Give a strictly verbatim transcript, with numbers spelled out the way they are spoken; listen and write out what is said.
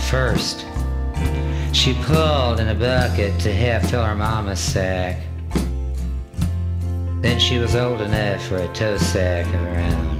First, she pulled in a bucket to help fill her mama's sack. Then she was old enough for a tow sack of her own.